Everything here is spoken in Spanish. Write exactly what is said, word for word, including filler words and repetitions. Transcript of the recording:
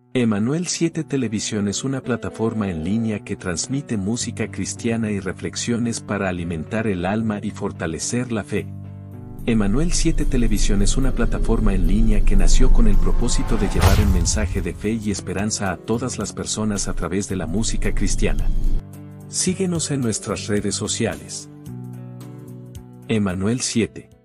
Emanuel siete Televisión es una plataforma en línea que transmite música cristiana y reflexiones para alimentar el alma y fortalecer la fe. Emanuel siete Televisión es una plataforma en línea que nació con el propósito de llevar un mensaje de fe y esperanza a todas las personas a través de la música cristiana. Síguenos en nuestras redes sociales. Emanuel siete.